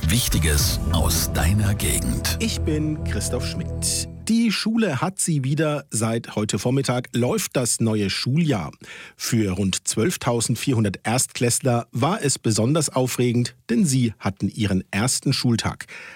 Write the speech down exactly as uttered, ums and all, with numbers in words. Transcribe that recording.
Wichtiges aus deiner Gegend. Ich bin Christoph Schmidt. Die Schule hat sie wieder. Seit heute Vormittag läuft das neue Schuljahr. Für rund zwölftausendvierhundert Erstklässler war es besonders aufregend, denn sie hatten ihren ersten Schultag.